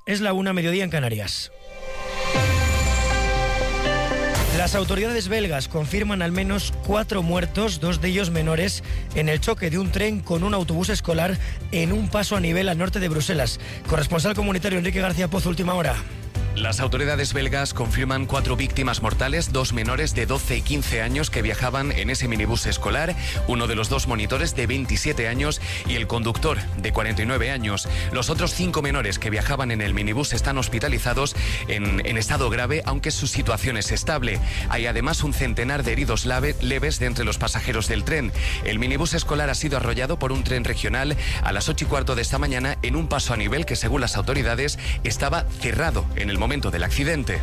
Es la 1, mediodía en Canarias. Las autoridades belgas confirman al menos 4 muertos, 2 de ellos menores, en el choque de un tren con un autobús escolar en un paso a nivel al norte de Bruselas. Corresponsal comunitario Enrique García Pozo, última hora. Las autoridades belgas confirman 4 víctimas mortales, 2 menores de 12 y 15 años que viajaban en ese minibús escolar, uno de los 2 monitores de 27 años y el conductor de 49 años. Los otros 5 menores que viajaban en el minibús están hospitalizados en estado grave, aunque su situación es estable. Hay además un centenar de heridos leves de entre los pasajeros del tren. El minibús escolar ha sido arrollado por un tren regional a las 8:15 de esta mañana en un paso a nivel que, según las autoridades, estaba cerrado en el momento del accidente.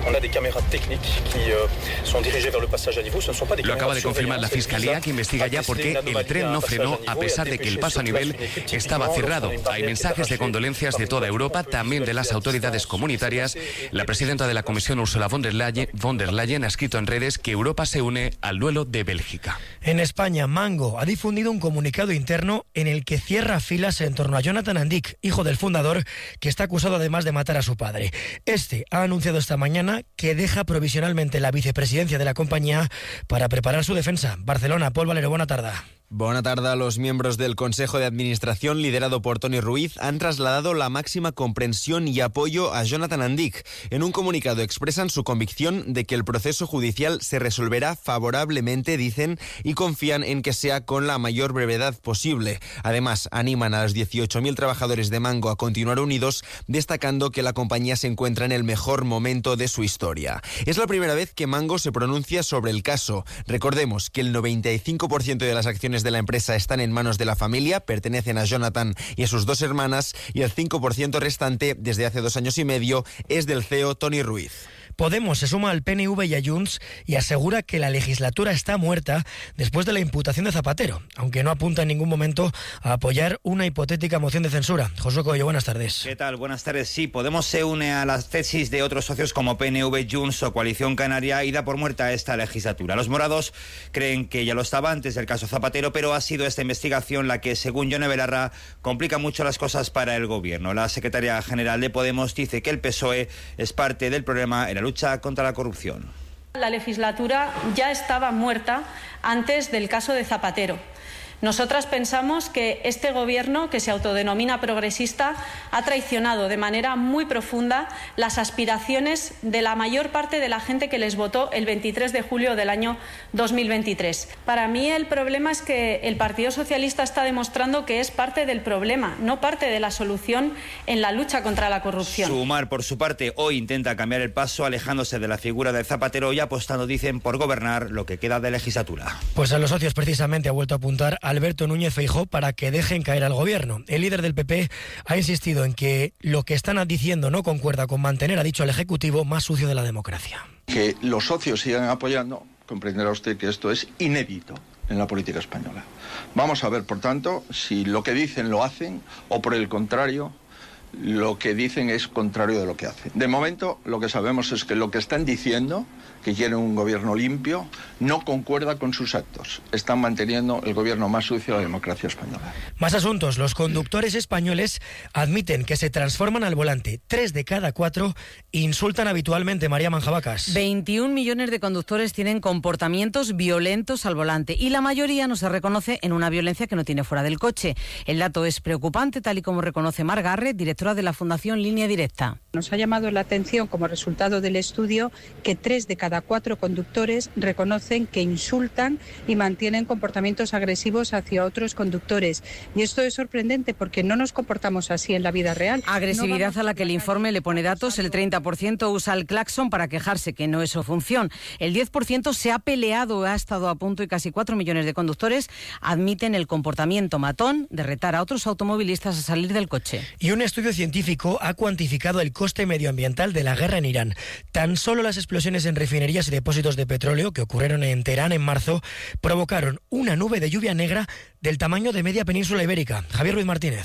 Lo acaba de confirmar la Fiscalía, que investiga ya por qué el tren no frenó a pesar de que el paso a nivel estaba cerrado. Hay mensajes de condolencias de toda Europa, también de las autoridades comunitarias. La presidenta de la Comisión, Ursula von der Leyen, ha escrito en redes que Europa se une al duelo de Bélgica. En España, Mango ha difundido un comunicado interno en el que cierra filas en torno a Jonathan Andic, hijo del fundador, que está acusado además de matar a su padre. Este ha anunciado esta mañana que deja provisionalmente la vicepresidencia de la compañía para preparar su defensa. Barcelona, Pol Valero, buena tarde. Buena tarde. Los miembros del Consejo de Administración, liderado por Toni Ruiz, han trasladado la máxima comprensión y apoyo a Jonathan Andic. En un comunicado expresan su convicción de que el proceso judicial se resolverá favorablemente, dicen, y confían en que sea con la mayor brevedad posible. Además, animan a los 18.000 trabajadores de Mango a continuar unidos, destacando que la compañía se encuentra en el mejor momento de su historia. Es la primera vez que Mango se pronuncia sobre el caso. Recordemos que el 95% de las acciones de la empresa están en manos de la familia, pertenecen a Jonathan y a sus 2 hermanas, y el 5% restante, desde hace 2 años y medio, es del CEO Toni Ruiz. Podemos se suma al PNV y a Junts y asegura que la legislatura está muerta después de la imputación de Zapatero, aunque no apunta en ningún momento a apoyar una hipotética moción de censura. Josué Coello, buenas tardes. ¿Qué tal? Buenas tardes. Sí, Podemos se une a las tesis de otros socios como PNV, Junts o Coalición Canaria y da por muerta esta legislatura. Los morados creen que ya lo estaba antes del caso Zapatero, pero ha sido esta investigación la que, según Yone Belarra, complica mucho las cosas para el gobierno. La secretaria general de Podemos dice que el PSOE es parte del problema en la lucha contra la corrupción. La legislatura ya estaba muerta antes del caso de Zapatero. Nosotras pensamos que este gobierno, que se autodenomina progresista, ha traicionado de manera muy profunda las aspiraciones de la mayor parte de la gente que les votó el 23 de julio del año 2023. Para mí el problema es que el Partido Socialista está demostrando que es parte del problema, no parte de la solución en la lucha contra la corrupción. Sumar, por su parte, hoy intenta cambiar el paso, alejándose de la figura de Zapatero y apostando, dicen, por gobernar lo que queda de legislatura. Pues a los socios precisamente ha vuelto a apuntar Alberto Núñez Feijóo para que dejen caer al gobierno. El líder del PP ha insistido en que lo que están diciendo no concuerda con mantener, ha dicho, al Ejecutivo más sucio de la democracia. Que los socios sigan apoyando, comprenderá usted que esto es inédito en la política española. Vamos a ver, por tanto, si lo que dicen lo hacen o, por el contrario, lo que dicen es contrario de lo que hacen. De momento, lo que sabemos es que lo que están diciendo, que quieren un gobierno limpio, no concuerda con sus actos. Están manteniendo el gobierno más sucio de la democracia española. Más asuntos. Los conductores españoles admiten que se transforman al volante. 3 de cada 4 insultan habitualmente. María Manjabacas. 21 millones de conductores tienen comportamientos violentos al volante y la mayoría no se reconoce en una violencia que no tiene fuera del coche. El dato es preocupante, tal y como reconoce Mar Garret, directora de la Fundación Línea Directa. Nos ha llamado la atención, como resultado del estudio, que 3 de cada 4 conductores reconocen que insultan y mantienen comportamientos agresivos hacia otros conductores. Y esto es sorprendente porque no nos comportamos así en la vida real. Agresividad a la que el informe le pone datos. El 30% usa el claxon para quejarse, que no es su función. El 10% se ha peleado, ha estado a punto, y casi 4 millones de conductores admiten el comportamiento matón de retar a otros automovilistas a salir del coche. Y un estudio científico ha cuantificado el coste medioambiental de la guerra en Irán. Tan solo las explosiones en refinerías y depósitos de petróleo que ocurrieron en Teherán en marzo provocaron una nube de lluvia negra del tamaño de media península ibérica. Javier Ruiz Martínez.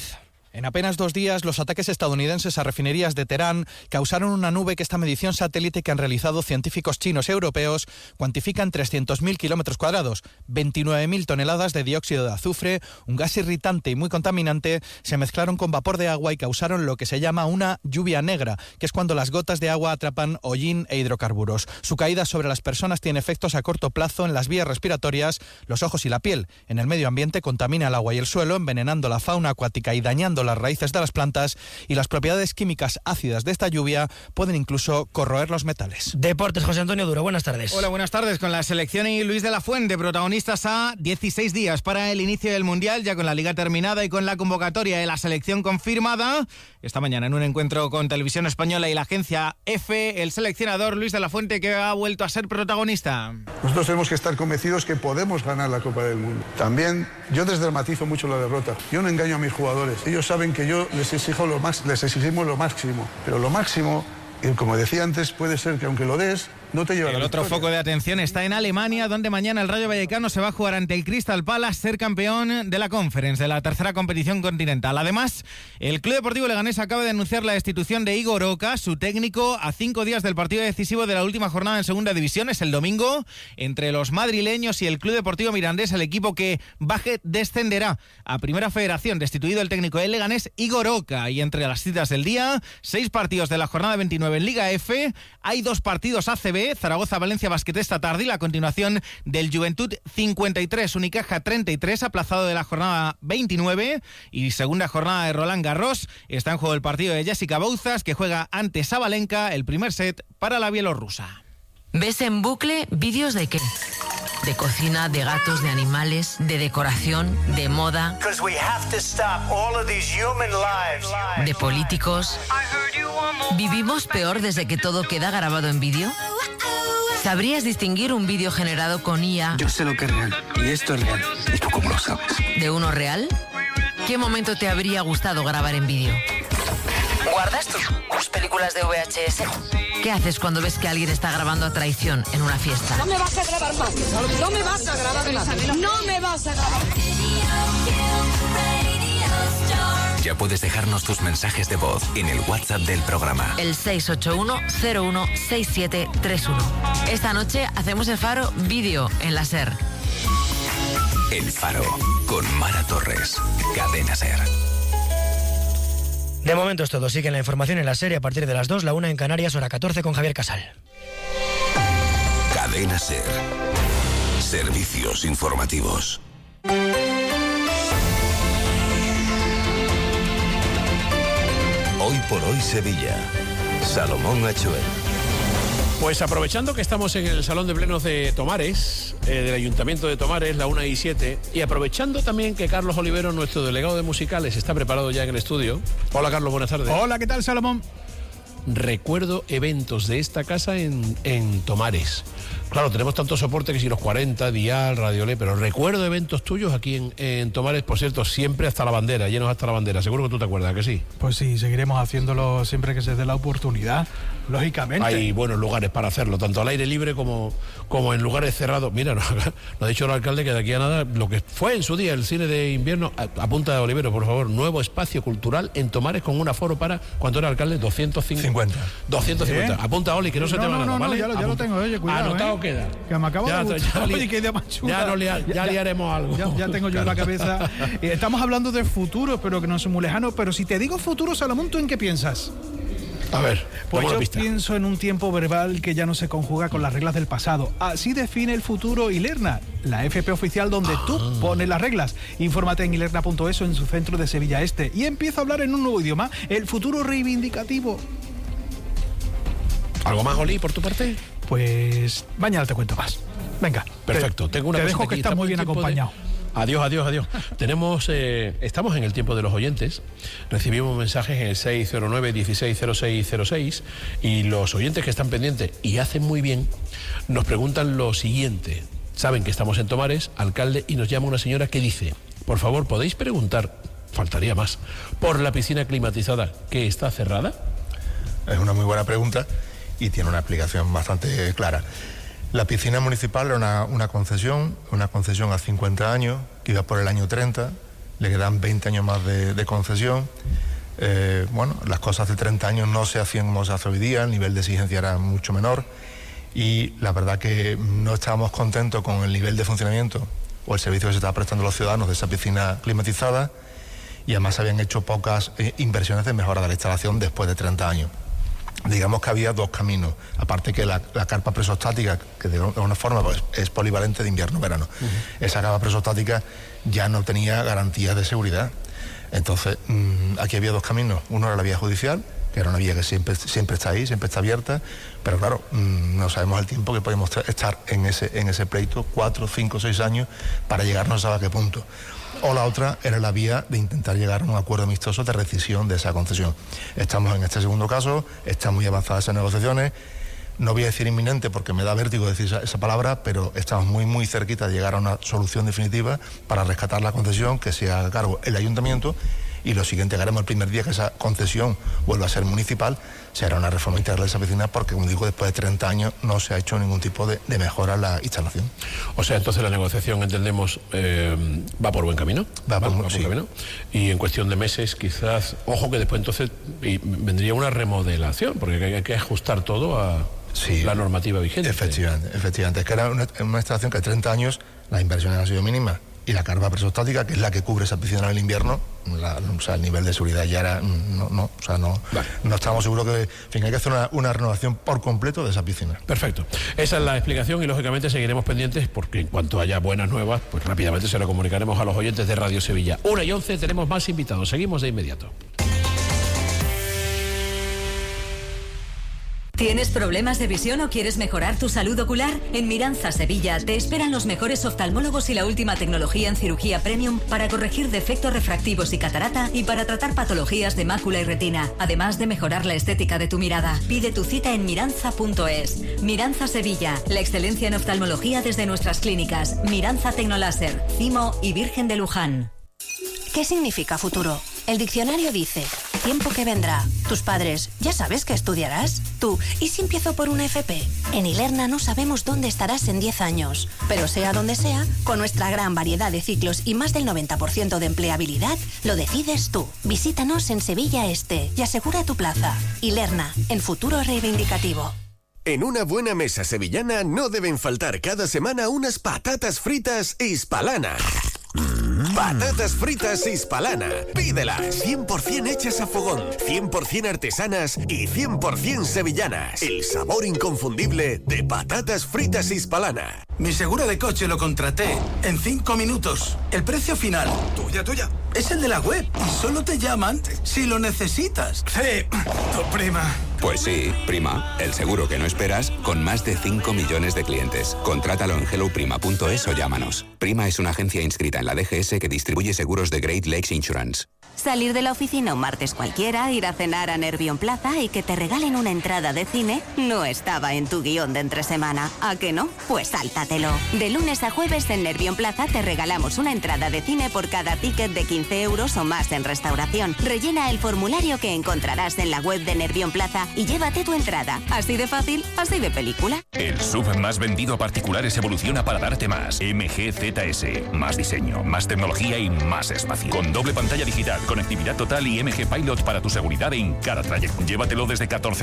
En apenas 2 días, los ataques estadounidenses a refinerías de Teherán causaron una nube que esta medición satélite que han realizado científicos chinos y europeos cuantifica en 300.000 kilómetros cuadrados. 29.000 toneladas de dióxido de azufre, un gas irritante y muy contaminante, se mezclaron con vapor de agua y causaron lo que se llama una lluvia negra, que es cuando las gotas de agua atrapan hollín e hidrocarburos. Su caída sobre las personas tiene efectos a corto plazo en las vías respiratorias, los ojos y la piel. En el medio ambiente contamina el agua y el suelo, envenenando la fauna acuática y dañando las raíces de las plantas, y las propiedades químicas ácidas de esta lluvia pueden incluso corroer los metales. Deportes, José Antonio Duro, buenas tardes. Hola, buenas tardes. Con la selección y Luis de la Fuente, protagonistas a 16 días para el inicio del Mundial, ya con la Liga terminada y con la convocatoria de la selección confirmada. Esta mañana, en un encuentro con Televisión Española y la agencia EFE, el seleccionador Luis de la Fuente, que ha vuelto a ser protagonista. Nosotros tenemos que estar convencidos que podemos ganar la Copa del Mundo. También yo desdramatizo mucho la derrota. Yo no engaño a mis jugadores. Ellos saben que yo les exigimos lo máximo. Pero lo máximo, como decía antes, puede ser que aunque lo des, no te lleva. El otro foco de atención está en Alemania, donde mañana el Rayo Vallecano se va a jugar ante el Crystal Palace, ser campeón de la Conference, de la tercera competición continental. Además, el Club Deportivo Leganés acaba de anunciar la destitución de Igor Oca, su técnico, a 5 días del partido decisivo de la última jornada en Segunda División. Es el domingo, entre los madrileños y el Club Deportivo Mirandés, el equipo que baje descenderá a Primera Federación. Destituido el técnico del Leganés, Igor Oca. Y entre las citas del día, 6 partidos de la jornada 29 en Liga F. Hay 2 partidos ACB, Zaragoza-Valencia Basket esta tarde, y la continuación del Juventud 53, Unicaja 33, aplazado de la jornada 29, y segunda jornada de Roland Garros. Está en juego el partido de Jessica Bouzas, que juega ante Sabalenka, el primer set para la bielorrusa. ¿Ves en bucle vídeos de qué? De cocina, de gatos, de animales, de decoración, de moda, de políticos. ¿Vivimos peor desde que todo queda grabado en vídeo? ¿Sabrías distinguir un vídeo generado con IA? Yo sé lo que es real, y esto es real. ¿Y tú cómo lo sabes? ¿De uno real? ¿Qué momento te habría gustado grabar en vídeo? ¿Guardas tus películas de VHS? ¿Qué haces cuando ves que alguien está grabando a traición en una fiesta? No me vas a grabar más. No me vas a grabar más. No me vas a grabar. Ya puedes dejarnos tus mensajes de voz en el WhatsApp del programa. El 681-016731. Esta noche hacemos el Faro vídeo en la SER. El Faro, con Mara Torres. Cadena SER. De momento es todo. Sigue la información en la serie a partir de las 2, la 1 en Canarias, hora 14 con Javier Casal. Cadena SER. Servicios informativos. Hoy por hoy Sevilla. Salomón Achuel. Pues aprovechando que estamos en el Salón de Plenos de Tomares, del Ayuntamiento de Tomares, la 1:07, y aprovechando también que Carlos Olivero, nuestro delegado de musicales, está preparado ya en el estudio. Hola Carlos, buenas tardes. Hola, ¿qué tal, Salomón? Recuerdo eventos de esta casa en Tomares. Claro, tenemos tanto soporte que si los 40, Dial, Radiolé, pero recuerdo eventos tuyos aquí en Tomares, por cierto, siempre hasta la bandera, llenos hasta la bandera. Seguro que tú te acuerdas, ¿que sí? Pues sí, seguiremos haciéndolo siempre que se dé la oportunidad, lógicamente. Hay buenos lugares para hacerlo, tanto al aire libre como en lugares cerrados. Mira, nos ha dicho el alcalde que de aquí a nada, lo que fue en su día el cine de invierno, apunta de Olivero, por favor, nuevo espacio cultural en Tomares con un aforo para, ¿cuánto era, alcalde? 250. 250. Apunta, Oli, que no se te va nada, ¿vale? Ya lo tengo, oye, cuidado. Anotado queda. Que me acabo de gustar. Oye, qué idea más chula. Ya liaremos algo. Ya tengo yo en la cabeza. Estamos hablando de futuro, pero que no es muy lejano. Pero si te digo futuro, Salomón, ¿tú en qué piensas? A ver, pues yo pienso en un tiempo verbal que ya no se conjuga con las reglas del pasado. Así define el futuro Ilerna, la FP oficial donde tú pones las reglas. Infórmate en ilerna.es o en su centro de Sevilla Este. Y empieza a hablar en un nuevo idioma, el futuro reivindicativo. ¿Algo más, Oli, por tu parte? Pues mañana te cuento más. Venga. Perfecto. Tengo una te cosa dejo que estás muy bien acompañado. Adiós. Estamos en el tiempo de los oyentes. Recibimos mensajes en el 609-160606 y los oyentes que están pendientes y hacen muy bien nos preguntan lo siguiente. Saben que estamos en Tomares, alcalde, y nos llama una señora que dice: por favor, ¿podéis preguntar, faltaría más, por la piscina climatizada que está cerrada? Es una muy buena pregunta y tiene una explicación bastante clara. La piscina municipal era una concesión a 50 años, que iba por el año 30, le quedan 20 años más de concesión. Bueno, las cosas hace 30 años no se hacían como se hace hoy día, el nivel de exigencia era mucho menor y la verdad que no estábamos contentos con el nivel de funcionamiento o el servicio que se estaba prestando a los ciudadanos de esa piscina climatizada, y además se habían hecho pocas inversiones de mejora de la instalación después de 30 años. Digamos que había dos caminos, aparte que la carpa presostática, que de alguna forma pues, es polivalente de invierno-verano, esa carpa presostática ya no tenía garantías de seguridad. Entonces, aquí había dos caminos. Uno era la vía judicial, que era una vía que siempre está ahí, siempre está abierta, pero claro, no sabemos el tiempo que podemos estar en ese pleito, 4, 5, 6 años, para llegar no se sabe a qué punto. O la otra era la vía de intentar llegar a un acuerdo amistoso de rescisión de esa concesión. Estamos en este segundo caso, están muy avanzadas esas negociaciones. No voy a decir inminente porque me da vértigo decir esa palabra, pero estamos muy cerquita de llegar a una solución definitiva para rescatar la concesión, que se haga cargo el ayuntamiento, y lo siguiente que haremos el primer día que esa concesión vuelva a ser municipal será una reforma integral de esa piscina, porque como digo, después de 30 años no se ha hecho ningún tipo de mejora en la instalación. O sea, entonces la negociación, entendemos, va por buen camino. Va por buen camino. Y en cuestión de meses, quizás, ojo que después entonces vendría una remodelación, porque hay que ajustar todo a la normativa vigente. Efectivamente. Es que era una instalación que en 30 años las inversiones han sido mínimas, y la carpa presostática, que es la que cubre esa piscina en el invierno, o sea, el nivel de seguridad ya era... No estamos seguros que... En fin, hay que hacer una renovación por completo de esa piscina. Perfecto. Esa es la explicación y, lógicamente, seguiremos pendientes porque en cuanto haya buenas nuevas, pues rápidamente se lo comunicaremos a los oyentes de Radio Sevilla. 1:11, tenemos más invitados. Seguimos de inmediato. ¿Tienes problemas de visión o quieres mejorar tu salud ocular? En Miranza Sevilla te esperan los mejores oftalmólogos y la última tecnología en cirugía premium para corregir defectos refractivos y catarata, y para tratar patologías de mácula y retina, además de mejorar la estética de tu mirada. Pide tu cita en miranza.es. Miranza Sevilla, la excelencia en oftalmología desde nuestras clínicas Miranza Tecnoláser, Cimo y Virgen de Luján. ¿Qué significa futuro? El diccionario dice: tiempo que vendrá. Tus padres, ¿ya sabes qué estudiarás? Tú, ¿y si empiezo por una FP? En Ilerna no sabemos dónde estarás en 10 años. Pero sea donde sea, con nuestra gran variedad de ciclos y más del 90% de empleabilidad, lo decides tú. Visítanos en Sevilla Este y asegura tu plaza. Ilerna, el futuro reivindicativo. En una buena mesa sevillana no deben faltar cada semana unas patatas fritas Hispalana. Patatas fritas Hispalana. Pídelas. 100% hechas a fogón, 100% artesanas y 100% sevillanas. El sabor inconfundible de patatas fritas Hispalana. Mi seguro de coche lo contraté en 5 minutos. El precio final, tuya, es el de la web. Y solo te llaman si lo necesitas. Sí, tu prima. Pues sí, Prima, el seguro que no esperas, con más de 5 millones de clientes. Contrátalo en helloprima.es o llámanos. Prima es una agencia inscrita en la DGS que distribuye seguros de Great Lakes Insurance. Salir de la oficina un martes cualquiera, ir a cenar a Nervión Plaza y que te regalen una entrada de cine no estaba en tu guión de entre semana. ¿A que no? Pues sáltatelo. De lunes a jueves en Nervión Plaza te regalamos una entrada de cine por cada ticket de 15 euros o más en restauración. Rellena el formulario que encontrarás en la web de Nervión Plaza y llévate tu entrada. Así de fácil, así de película. El SUV más vendido a particulares evoluciona para darte más. MG ZS. Más diseño, más tecnología y más espacio. Con doble pantalla digital, conectividad total y MG Pilot para tu seguridad en cada trayecto. Llévatelo desde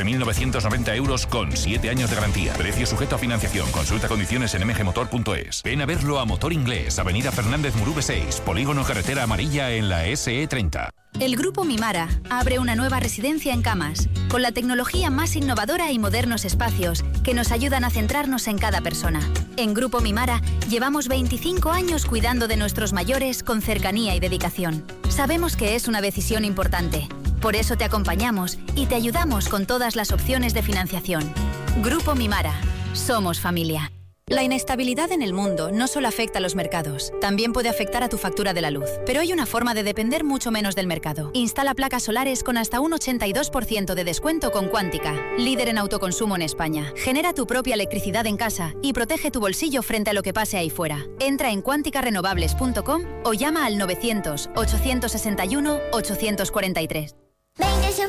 14.990 euros con 7 años de garantía. Precio sujeto a financiación. Consulta condiciones en mgmotor.es. Ven a verlo a Motor Inglés, Avenida Fernández Murube 6, Polígono Carretera Amarilla en la SE30. El Grupo Mimara abre una nueva residencia en Camas, con la tecnología más innovadora y modernos espacios que nos ayudan a centrarnos en cada persona. En Grupo Mimara llevamos 25 años cuidando de nuestros mayores con cercanía y dedicación. Sabemos que es una decisión importante, por eso te acompañamos y te ayudamos con todas las opciones de financiación. Grupo Mimara, somos familia. La inestabilidad en el mundo no solo afecta a los mercados, también puede afectar a tu factura de la luz. Pero hay una forma de depender mucho menos del mercado. Instala placas solares con hasta un 82% de descuento con Quántica, líder en autoconsumo en España. Genera tu propia electricidad en casa y protege tu bolsillo frente a lo que pase ahí fuera. Entra en quanticarenovables.com o llama al 900 861 843.